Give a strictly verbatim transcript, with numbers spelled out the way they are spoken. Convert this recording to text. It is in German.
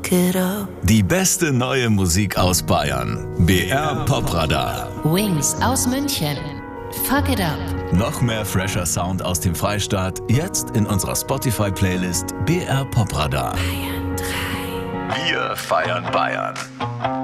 fuck it up. Die beste neue Musik aus Bayern. B R Popradar. Wings aus München. Fuck it up. Noch mehr fresher Sound aus dem Freistaat. Jetzt in unserer Spotify-Playlist B R Popradar. Bayern drei. Wir feiern Bayern.